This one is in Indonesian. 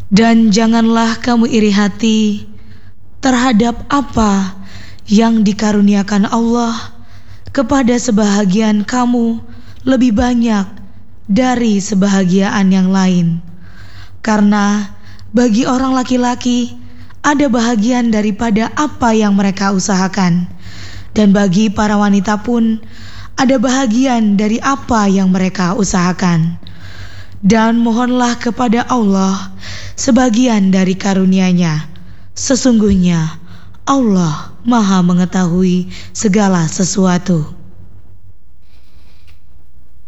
Dan janganlah kamu iri hati terhadap apa yang dikaruniakan Allah kepada sebahagian kamu lebih banyak dari sebahagian yang lain. Karena bagi orang laki-laki ada bahagian daripada apa yang mereka usahakan, dan bagi para wanita pun ada bahagian dari apa yang mereka usahakan. Dan mohonlah kepada Allah sebagian dari karunia-Nya. Sesungguhnya Allah Maha mengetahui segala sesuatu.